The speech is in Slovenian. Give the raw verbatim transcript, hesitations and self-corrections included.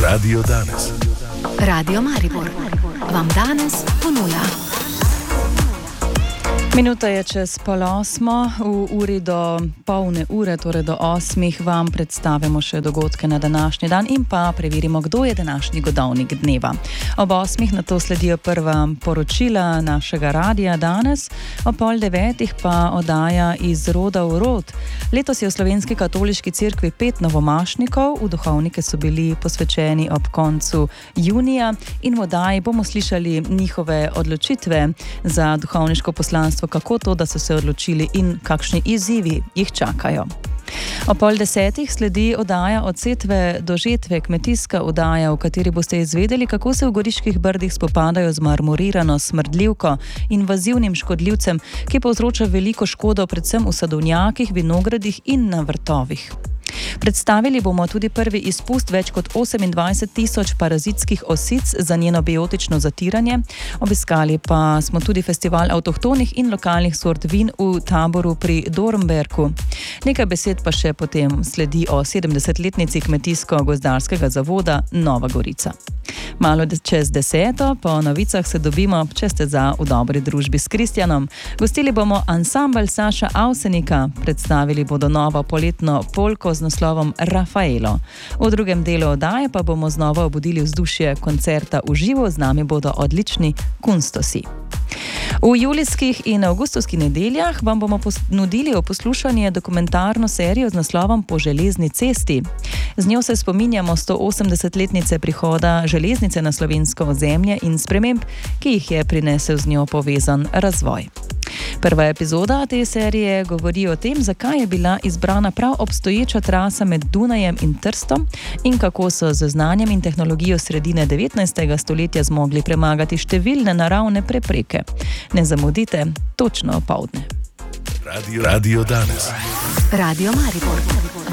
Radio danes. Radio Maribor vam danes ponuja. Minuta je čez pol osmo, v uri do polne ure, torej do osmih, vam predstavimo še dogodke na današnji dan in pa preverimo, kdo je današnji godovnik dneva. Ob osmih na to sledijo prva poročila našega radia danes, ob pol devetih pa oddaja Iz roda v rod. Letos je v Slovenski katoliški cerkvi pet novomašnikov, v duhovnike so bili posvečeni ob koncu junija in v oddaji bomo slišali njihove odločitve za duhovniško poslanstvo, kako to, da so se odločili in kakšni izzivi jih čakajo. O pol desetih sledi oddaja Od setve do žetve, kmetijska oddaja, v kateri boste izvedeli, kako se v Goriških brdih spopadajo z marmorirano smrdljivko, invazivnim škodljivcem, ki povzroča veliko škodo predvsem v sadovnjakih, vinogradih in na vrtovih. Predstavili bomo tudi prvi izpust več kot osemindvajset tisoč parazitskih osic za njeno biotično zatiranje. Obiskali pa smo tudi festival avtohtonih in lokalnih sort vin v Taboru pri Dornberku. Nekaj besed pa še potem sledi o sedemdesetletnici Kmetijsko-gozdarskega zavoda Nova Gorica. Malo čez deseto, po novicah se dobimo, če ste za v dobri družbi s Kristjanom. Gostili bomo ansambel Saša Avsenika, predstavili bodo novo poletno polko z naslovom Rafaelo. V drugem delu oddaje pa bomo znova obudili vzdušje koncerta v živo, z nami bodo odlični Kunstosi. V julijskih in avgustovskih nedeljah vam bomo nudili v poslušanje dokumentarno serijo z naslovom Po železni cesti. Z njo se spominjamo stoosemdesetletnice prihoda železnice na slovensko ozemlje in sprememb, ki jih je prinesel z njo povezan razvoj. Prva epizoda te serije govori o tem, zakaj je bila izbrana prav obstoječa trasa med Dunajem in Trstom in kako so z znanjem in tehnologijo sredine devetnajstega stoletja zmogli premagati številne naravne prepreke. Ne zamudite, točno opoldne. Radio, Radio danes. Radio Maribor